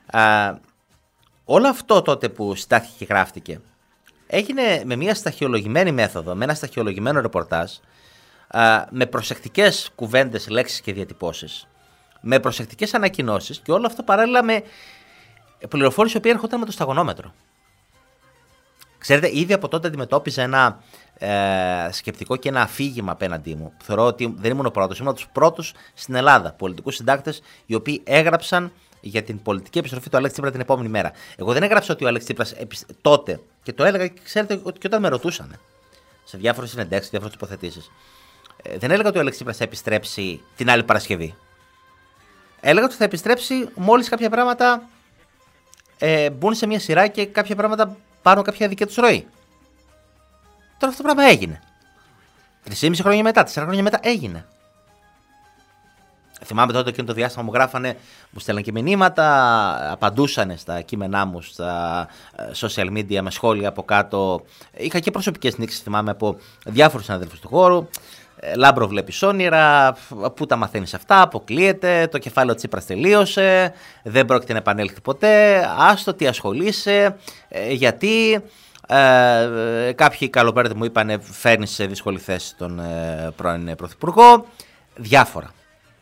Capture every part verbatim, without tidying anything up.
Α, όλο αυτό τότε που συντάχθηκε και γράφτηκε έγινε με μια σταχυολογημένη μέθοδο, με ένα σταχυολογημένο ρεπορτάζ, α, με προσεκτικές κουβέντες, λέξεις και διατυπώσεις, με προσεκτικές ανακοινώσεις και όλο αυτό παράλληλα με πληροφόρηση που έρχονταν με το σταγονόμετρο. Ξέρετε, ήδη από τότε αντιμετώπιζα ένα ε, σκεπτικό και ένα αφήγημα απέναντί μου. Θεωρώ ότι δεν ήμουν ο πρώτος, ήμουν από τους πρώτους στην Ελλάδα πολιτικούς συντάκτες οι οποίοι έγραψαν για την πολιτική επιστροφή του Αλέξη Τσίπρα την επόμενη μέρα. Εγώ δεν έγραψα ότι ο Αλέξη Τσίπρας τότε, και το έλεγα, ξέρετε, ότι και όταν με ρωτούσαν σε διάφορες συνεντεύξεις, διάφορες τοποθετήσεις, ε, δεν έλεγα ότι ο Αλέξη Τσίπρας θα επιστρέψει την άλλη Παρασκευή. Έλεγα ότι θα επιστρέψει μόλις κάποια πράγματα ε, μπουν σε μια σειρά και κάποια πράγματα πάρουν κάποια δική τους ροή. Τώρα αυτό το πράγμα έγινε. Τρεις χρόνια μετά, τέσσερα χρόνια μετά έγινε. Θυμάμαι τότε εκείνο το διάστημα μου γράφανε, μου στέλναν και μηνύματα, απαντούσαν στα κείμενά μου, στα social media με σχόλια από κάτω. Είχα και προσωπικές νήξεις, θυμάμαι, από διάφορους συναδέλφους του χώρου. Λάμπρο, βλέπεις όνειρα, πού τα μαθαίνεις αυτά, αποκλείεται, το κεφάλαιο Τσίπρας τελείωσε, δεν πρόκειται να επανέλθει ποτέ, άστο, τι ασχολείσαι, γιατί ε, κάποιοι καλοπέρδοι μου είπανε φέρνεις σε δύσκολη θέση τον ε, πρώην Πρωθυπουργό, διάφορα.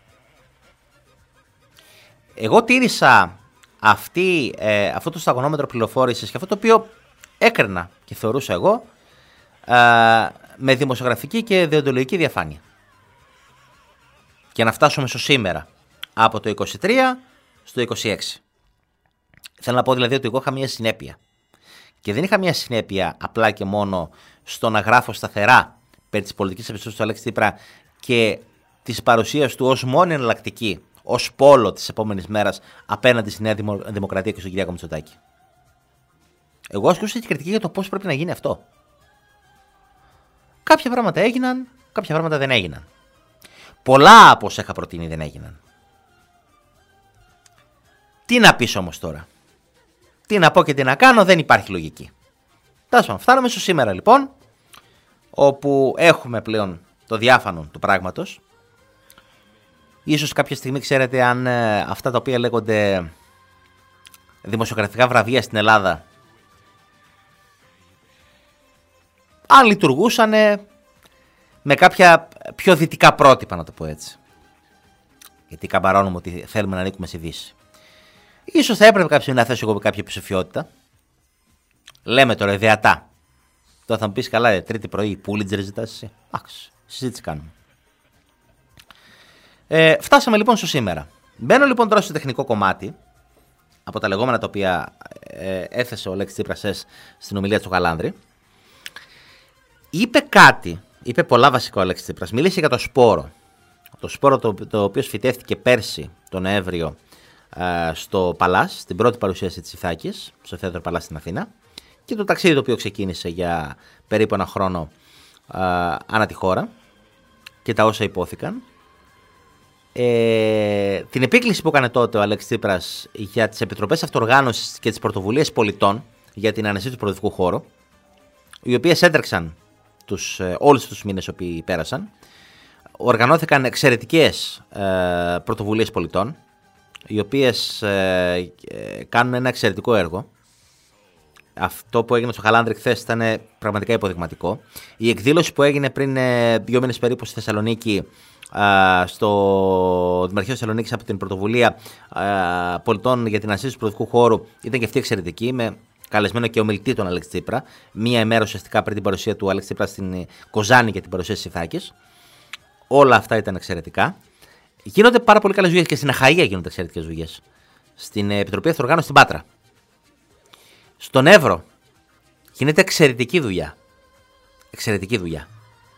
Εγώ τήρησα αυτή, ε, αυτό το σταγονόμετρο πληροφόρησης και αυτό το οποίο έκρινα και θεωρούσα εγώ ε, με δημοσιογραφική και δεοντολογική διαφάνεια. Και να φτάσουμε στο σήμερα, από το είκοσι τρία στο είκοσι έξι. Θέλω να πω δηλαδή ότι εγώ είχα μια συνέπεια. Και δεν είχα μια συνέπεια απλά και μόνο στο να γράφω σταθερά περί της πολιτικής επιστροφής του Αλέξη Τσίπρα και της παρουσίας του ως μόνη εναλλακτική, ως πόλο της επόμενης μέρας απέναντι στη Νέα Δημοκρατία και στον Κυριάκο Μητσοτάκη. Εγώ ασκούσα και κριτική για το πώς πρέπει να γίνει αυτό. Κάποια πράγματα έγιναν, κάποια πράγματα δεν έγιναν. Πολλά από όσα είχα προτείνει δεν έγιναν. Τι να πεις όμως τώρα? Τι να πω και τι να κάνω, δεν υπάρχει λογική. Τέλος πάντων, φτάνουμε στο σήμερα λοιπόν, όπου έχουμε πλέον το διάφανο του πράγματος. Ίσως κάποια στιγμή ξέρετε αν ε, αυτά τα οποία λέγονται δημοσιογραφικά βραβεία στην Ελλάδα, αν λειτουργούσαν με κάποια πιο δυτικά πρότυπα, να το πω έτσι. Γιατί καμπαρώνουμε ότι θέλουμε να ανήκουμε στη Δύση. Ίσως θα έπρεπε κάποια στιγμή να θέσω εγώ κάποια υποψηφιότητα. Λέμε τώρα ιδεατά. Τώρα θα μου πεις καλά, τρίτη πρωί, Πούλιτζερ ζητάς εσύ. Άξι, συζήτηση κάνουμε. Ε, φτάσαμε λοιπόν στο σήμερα. Μπαίνω λοιπόν τώρα στο τεχνικό κομμάτι, από τα λεγόμενα τα οποία ε, έθεσε ο Αλέξης Τσίπρας στην ομιλία του Γαλάνδρη. Είπε κάτι, είπε πολλά βασικά ο Αλέξης Τσίπρας. Μίλησε για το σπόρο. Το σπόρο το, το οποίο φυτεύτηκε πέρσι τον Νοέμβριο ε, στο Παλάς, στην πρώτη παρουσίαση της Ιθάκης, στο Θέατρο Παλάς στην Αθήνα, και το ταξίδι το οποίο ξεκίνησε για περίπου ένα χρόνο ε, ανά τη χώρα και τα όσα υπόθηκαν. Ε, την επίκληση που έκανε τότε ο Αλέξης Τσίπρας για τις επιτροπές αυτοοργάνωσης και τις πρωτοβουλίες πολιτών για την ανασύσταση του προοδευτικού χώρου, οι οποίες έτρεξαν τους, όλους τους μήνες που πέρασαν, οργανώθηκαν εξαιρετικές ε, πρωτοβουλίες πολιτών, οι οποίες ε, ε, κάνουν ένα εξαιρετικό έργο. Αυτό που έγινε στο Χαλάνδρη χθες ήταν πραγματικά υποδειγματικό. Η εκδήλωση που έγινε πριν ε, δύο μήνες περίπου στη Θεσσαλονίκη, Uh, στο Δημαρχείο Θεσσαλονίκης από την πρωτοβουλία uh, πολιτών για την ανασύσταση του προοδευτικού χώρου ήταν και αυτή εξαιρετική, με καλεσμένο και ομιλητή τον Αλέξη Τσίπρα, μία ημέρα ουσιαστικά πριν την παρουσία του Αλέξη Τσίπρα στην Κοζάνη για την παρουσίαση της Ιθάκης. Όλα αυτά ήταν εξαιρετικά. Γίνονται πάρα πολύ καλές δουλειές και στην Αχαΐα γίνονται εξαιρετικές δουλειές. Στην Επιτροπή Αυτοοργάνωσης στην Πάτρα. Στον Εύρο γίνεται εξαιρετική δουλειά. Εξαιρετική δουλειά.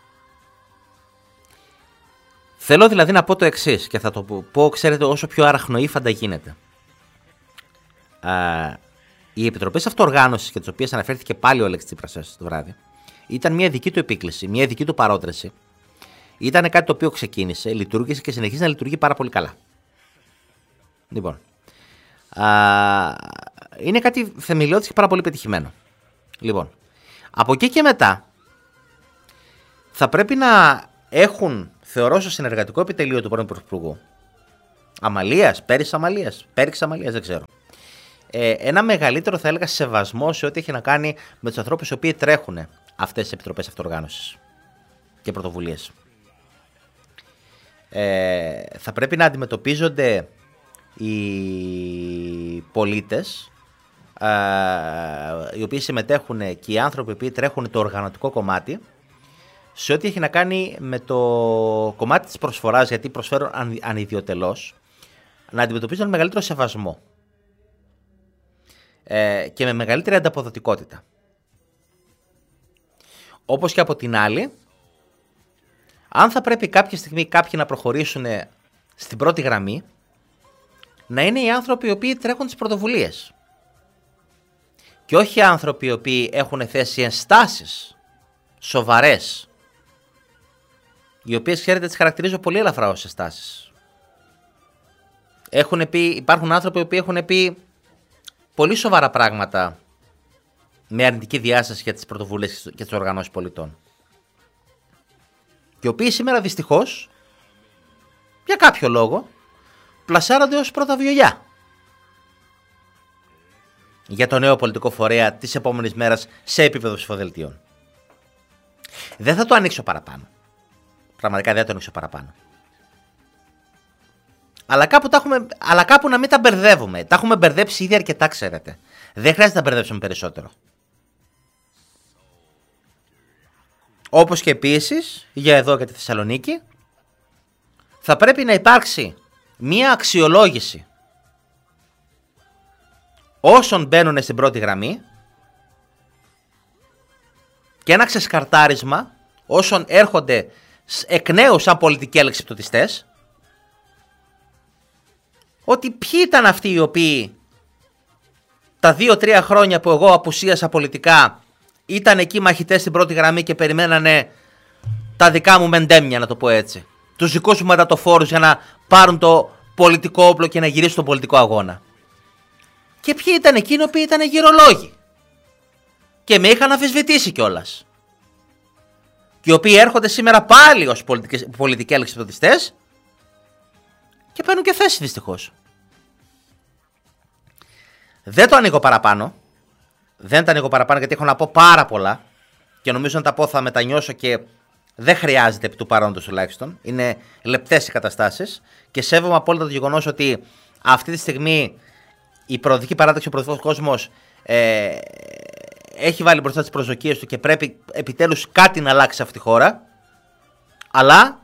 Θέλω δηλαδή να πω το εξής και θα το πω, ξέρετε, όσο πιο αραχνοήφαντα γίνεται. Α, οι επιτροπές αυτοοργάνωσης και τις οποίες αναφέρθηκε πάλι ο Αλέξης Τσίπρας το βράδυ, ήταν μια δική του επίκληση, μια δική του παρότρεση. Ήταν κάτι το οποίο ξεκίνησε, λειτουργήσε και συνεχίζει να λειτουργεί πάρα πολύ καλά. Λοιπόν, α, είναι κάτι θεμελιώδης και πάρα πολύ πετυχημένο. Λοιπόν, από εκεί και μετά θα πρέπει να έχουν, θεωρώ, στο συνεργατικό επιτελείο του πρώην Πρωθυπουργού Αμαλίας, πέρυσι Αμαλίας, πέριξ Αμαλίας, δεν ξέρω. ε, ένα μεγαλύτερο, θα έλεγα, σεβασμό σε ό,τι έχει να κάνει με τους ανθρώπους οι οποίοι τρέχουν αυτές τις επιτροπές αυτοοργάνωσης και πρωτοβουλίες. Ε, θα πρέπει να αντιμετωπίζονται οι πολίτες, ε, οι οποίοι συμμετέχουν, και οι άνθρωποι οι οποίοι τρέχουν το οργανωτικό κομμάτι, σε ό,τι έχει να κάνει με το κομμάτι της προσφοράς, γιατί προσφέρουν αν, ανιδιοτελώς, να αντιμετωπίζουν με μεγαλύτερο σεβασμό ε, και με μεγαλύτερη ανταποδοτικότητα. Όπως και από την άλλη, αν θα πρέπει κάποια στιγμή κάποιοι να προχωρήσουν στην πρώτη γραμμή, να είναι οι άνθρωποι οι οποίοι τρέχουν τις πρωτοβουλίες. Και όχι οι άνθρωποι οι οποίοι έχουν θέσει ενστάσεις σοβαρές, οι οποίες, ξέρετε, τις χαρακτηρίζω πολύ ελαφρά ως ενστάσεις. Έχουν πει, υπάρχουν άνθρωποι οι οποίοι έχουν πει πολύ σοβαρά πράγματα με αρνητική διάσταση για τις πρωτοβουλίες και τις οργανώσεις πολιτών. Και οι οποίοι σήμερα δυστυχώς, για κάποιο λόγο, πλασάρονται ως πρώτα βιολιά για το νέο πολιτικό φορέα της επόμενης μέρας σε επίπεδο ψηφοδελτίων. Δεν θα το ανοίξω παραπάνω. Πραγματικά δεν θα το ανοίξω παραπάνω. Αλλά κάπου, τα έχουμε, αλλά κάπου να μην τα μπερδεύουμε. Τα έχουμε μπερδέψει ήδη αρκετά, ξέρετε. Δεν χρειάζεται να τα μπερδέψουμε περισσότερο. Όπως και επίσης, για εδώ και τη Θεσσαλονίκη, θα πρέπει να υπάρξει μία αξιολόγηση όσων μπαίνουν στην πρώτη γραμμή και ένα ξεσκαρτάρισμα όσων έρχονται εκ νέου σαν πολιτικοί αλεξιπτωτιστές, ότι ποιοι ήταν αυτοί οι οποίοι τα δύο-τρία χρόνια που εγώ απουσίασα πολιτικά ήταν εκεί μαχητές στην πρώτη γραμμή και περιμένανε τα δικά μου μεντέμια, να το πω έτσι. Τους δικούς μου μετατοφόρους για να πάρουν το πολιτικό όπλο και να γυρίσουν τον πολιτικό αγώνα. Και ποιοι ήταν εκείνοι οι οποίοι ήταν γυρολόγοι και με είχαν αμφισβητήσει κιόλας. Και οι οποίοι έρχονται σήμερα πάλι ως πολιτικοί αλεξιπτωτιστές και παίρνουν και θέση, δυστυχώς. Δεν το ανοίγω παραπάνω. Δεν τα ανοίγω παραπάνω γιατί έχω να πω πάρα πολλά και νομίζω να τα πω θα μετανιώσω και δεν χρειάζεται επί του παρόντος τουλάχιστον. Είναι λεπτές οι καταστάσεις και σέβομαι απόλυτα το γεγονός ότι αυτή τη στιγμή η προοδευτική παράταξη, ο προοδευτικός κόσμος ε, έχει βάλει μπροστά τις προσδοκίες του και πρέπει επιτέλους κάτι να αλλάξει σε αυτή τη χώρα, αλλά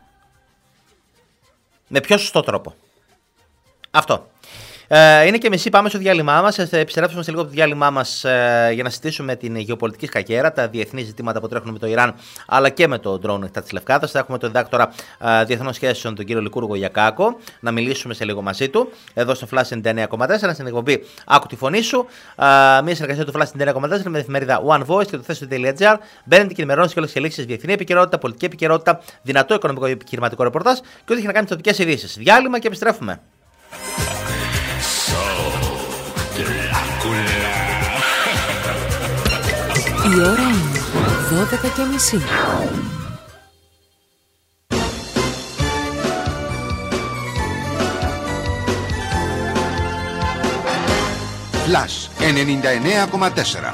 με πιο σωστό τρόπο. Αυτό. Ε, είναι και μισή, πάμε στο διάλειμμά μας. Θα επιστρέψουμε σε λίγο από το διάλειμμά μας ε, για να συζητήσουμε την γεωπολιτική σκακέρα, τα διεθνή ζητήματα που τρέχουν με το Ιράν, αλλά και με το ντρόουν εκτά της Λευκάδας. Θα έχουμε τον διδάκτορα ε, διεθνών σχέσεων, τον κύριο Λικούργο Γιακάκο, να μιλήσουμε σε λίγο μαζί του, εδώ στο Flash ενενήντα εννέα κόμμα τέσσερα, στην εκπομπή Άκου τη φωνή σου. Ε, μια συνεργασία του Flash ενενήντα εννέα κόμμα τέσσερα με την εφημερίδα One Voice και το θέσιο.gr. Μπαίνετε και ενημερώνεστε και όλες τις εξελίξεις, διεθνή επικαιρότητα, πολιτική επικαιρότητα, δυνατό οικονομικό επιχειρηματικό ρεπορτάζ και ό,τι έχει να κάνει με τοπικές ειδήσεις. Διάλειμμα και επιστρέφουμε. Η ώρα είναι δώδεκα και μισή. Flash ενενήντα εννέα κόμμα τέσσερα.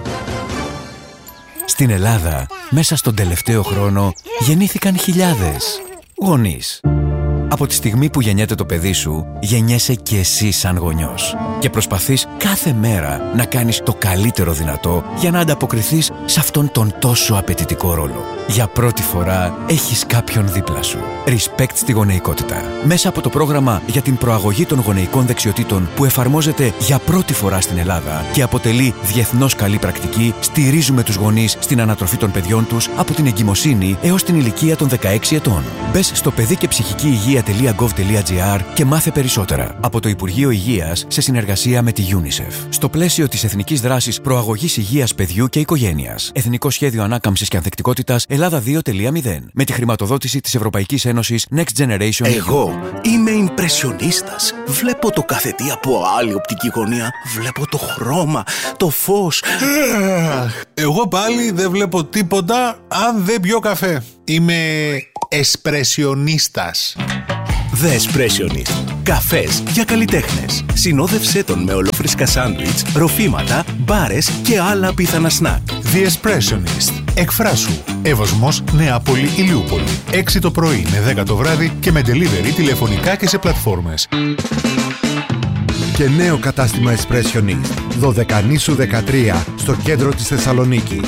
Στην Ελλάδα, μέσα στον τελευταίο χρόνο, γεννήθηκαν χιλιάδες γονείς. Από τη στιγμή που γεννιέται το παιδί σου, γεννιέσαι και εσύ σαν γονιός. Και προσπαθείς κάθε μέρα να κάνεις το καλύτερο δυνατό για να ανταποκριθείς σε αυτόν τον τόσο απαιτητικό ρόλο. Για πρώτη φορά έχεις κάποιον δίπλα σου. Respect στη γονεϊκότητα. Μέσα από το πρόγραμμα για την προαγωγή των γονεϊκών δεξιοτήτων που εφαρμόζεται για πρώτη φορά στην Ελλάδα και αποτελεί διεθνώς καλή πρακτική, στηρίζουμε τους γονείς στην ανατροφή των παιδιών τους από την εγκυμοσύνη έως την ηλικία των δεκαέξι ετών. Μπες στο παιδί και ψυχική υγεία τελεία γκοβ τελεία τζι άρ και μάθε περισσότερα από το Υπουργείο Υγείας σε συνεργασία με τη UNICEF. Στο πλαίσιο της Εθνικής Δράσης Προαγωγής Υγείας Παιδιού και Οικογένειας. Εθνικό Σχέδιο Ανάκαμψης και Ανθεκτικότητας Ελλάδα δύο τελεία μηδέν. Με τη χρηματοδότηση της Ευρωπαϊκής Ένωσης Next Generation. Εγώ είμαι ιμπρεσιονίστας. Βλέπω το κάθε τι από άλλη οπτική γωνία. Βλέπω το χρώμα, το φως. Εγώ πάλι δεν βλέπω τίποτα αν δεν πιω καφέ. Είμαι εσπρεσιονίστας. The Espressionist. Καφές για καλλιτέχνες. Συνόδευσέ τον με ολόφρυσκα σάντουιτς, ροφήματα, μπάρες και άλλα απίθανα σνακ. The Expressionist. Εκφράσου. Εύωσμος, Νεάπολη, Ηλιούπολη. έξι το πρωί με δέκα το βράδυ και με delivery τηλεφωνικά και σε πλατφόρμες. Και νέο κατάστημα Expressionist. Δωδεκανήσου δεκατρία στο κέντρο της Θεσσαλονίκης.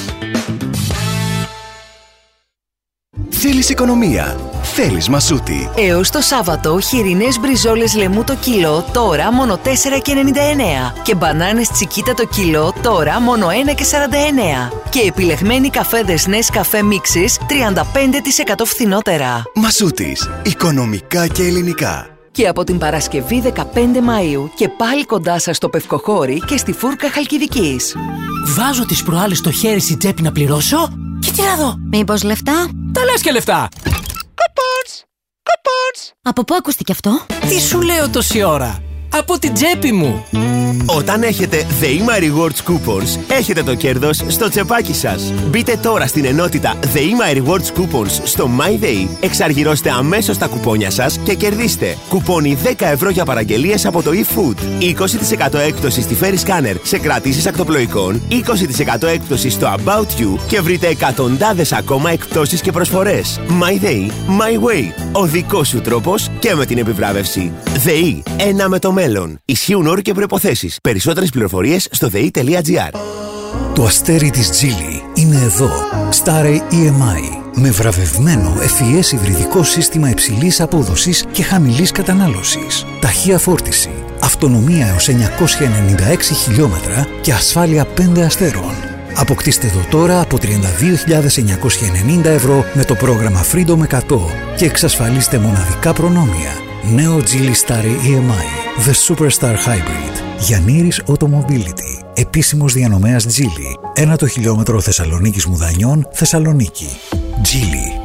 Θέλεις οικονομία. Θέλεις Μασούτη. Έως το Σάββατο, χοιρινές μπριζόλες λεμού το κιλό, τώρα μόνο τέσσερα και ενενήντα εννέα. Και μπανάνες τσικίτα το κιλό, τώρα μόνο ένα και σαράντα εννέα. Και επιλεγμένοι καφέδες Nescafé Mixes, τριάντα πέντε τοις εκατό φθηνότερα. Μασούτης. Οικονομικά και ελληνικά. Και από την Παρασκευή δεκαπέντε Μαΐου και πάλι κοντά σας στο Πευκοχώρι και στη Φούρκα Χαλκιδικής. Βάζω τις προάλλες το χέρι στην τσέπη να πληρώσω και τι να δω. Μήπως λεφτά? Τα λες και λεφτά. Κουπόνς! Κουπόνς! Από πού ακούστηκε αυτό? Τι σου λέω τόση ώρα? Από την τσέπη μου. Όταν έχετε ΔΕΗΜΑ Rewards Coupons, έχετε το κέρδος στο τσεπάκι σας. Μπείτε τώρα στην ενότητα ΔΕΗΜΑ Rewards Coupons στο MyDay, εξαργυρώστε αμέσως τα κουπόνια σας και κερδίστε κουπόνι δέκα ευρώ για παραγγελίες από το eFood, είκοσι τοις εκατό έκπτωση στη Ferry Scanner σε κρατήσεις ακτοπλοϊκών, είκοσι τοις εκατό έκπτωση στο About You και βρείτε εκατοντάδες ακόμα εκπτώσεις και προσφορές. MyDay, My Way. Ο δικός σου τρόπος και με την επιβράβευση. ΔΕΗ, ένα με το μέλλον. Ισχύουν όροι και προϋποθέσεις. Περισσότερες πληροφορίες στο δei.gr. Το αστέρι της Geely είναι εδώ. Starry ι εμ άι. Με βραβευμένο ευφυές υβριδικό σύστημα υψηλής απόδοσης και χαμηλής κατανάλωσης. Ταχεία φόρτιση. Αυτονομία έως εννιακόσια ενενήντα έξι χιλιόμετρα και ασφάλεια πέντε αστέρων. Αποκτήστε το τώρα από τριάντα δύο χιλιάδες εννιακόσια ενενήντα ευρώ με το πρόγραμμα Freedom εκατό και εξασφαλίστε μοναδικά προνόμια. Νέο Geely Starry ι εμ άι. The Superstar Hybrid. Γιαννήρης Automobility. Επίσημος διανομέας Geely. Ένα το χιλιόμετρο Θεσσαλονίκης Μουδανιών, Θεσσαλονίκη. Geely.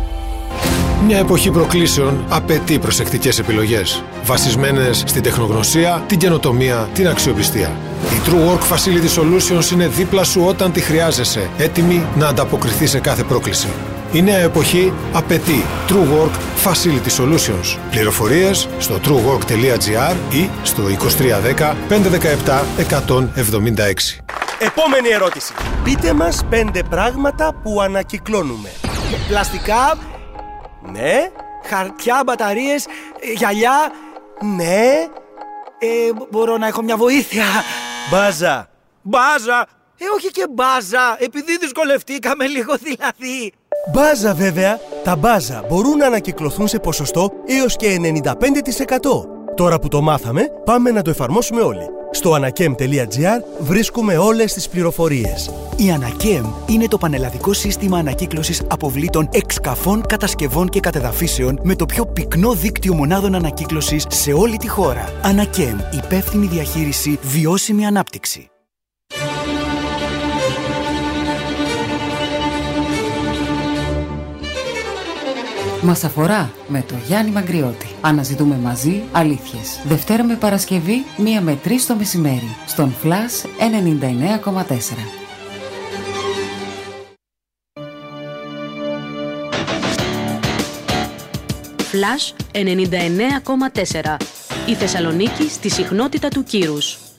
Μια εποχή προκλήσεων απαιτεί προσεκτικές επιλογές, βασισμένες στην τεχνογνωσία, την καινοτομία, την αξιοπιστία. Η True Work Facility Solutions είναι δίπλα σου όταν τη χρειάζεσαι, έτοιμη να ανταποκριθεί σε κάθε πρόκληση. Η νέα εποχή απαιτεί True Work Facility Solutions. Πληροφορίες στο truework τελεία gr ή στο είκοσι τρία δέκα πεντακόσια δεκαεπτά εκατόν εβδομήντα έξι. Επόμενη ερώτηση. Πείτε μας πέντε πράγματα που ανακυκλώνουμε. Πλαστικά, ναι. Χαρτιά, μπαταρίες, γυαλιά, ναι. Ε, μπορώ να έχω μια βοήθεια. Μπάζα. Μπάζα. Ε, όχι και μπάζα, επειδή δυσκολευτήκαμε λίγο δηλαδή. Μπάζα βέβαια. Τα μπάζα μπορούν να ανακυκλωθούν σε ποσοστό έως και ενενήντα πέντε τοις εκατό. Τώρα που το μάθαμε, πάμε να το εφαρμόσουμε όλοι. Στο ανακέμ τελεία gr βρίσκουμε όλες τις πληροφορίες. Η Ανακέμ είναι το πανελλαδικό σύστημα ανακύκλωσης αποβλήτων εξκαφών, κατασκευών και κατεδαφίσεων με το πιο πυκνό δίκτυο μονάδων ανακύκλωσης σε όλη τη χώρα. Ανακέμ, υπεύθυνη διαχείριση, βιώσιμη ανάπτυξη. Μας αφορά με το Γιάννη Μαγκριώτη. Αναζητούμε μαζί αλήθειες. Δευτέρα με Παρασκευή, μία με τρεις το μεσημέρι. Στον Flash ενενήντα εννέα κόμμα τέσσερα. Flash ενενήντα εννέα κόμμα τέσσερα. Η Θεσσαλονίκη στη συχνότητα του κύρους.